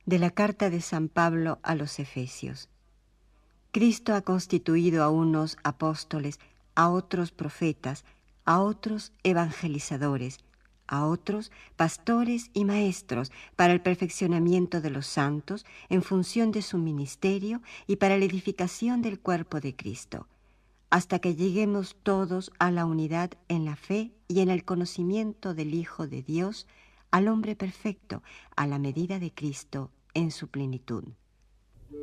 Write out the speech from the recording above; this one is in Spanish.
De la carta de San Pablo a los Efesios. Cristo ha constituido a unos apóstoles, a otros profetas, a otros evangelizadores, a otros pastores y maestros para el perfeccionamiento de los santos en función de su ministerio y para la edificación del cuerpo de Cristo, hasta que lleguemos todos a la unidad en la fe y en el conocimiento del Hijo de Dios, al hombre perfecto, a la medida de Cristo en su plenitud.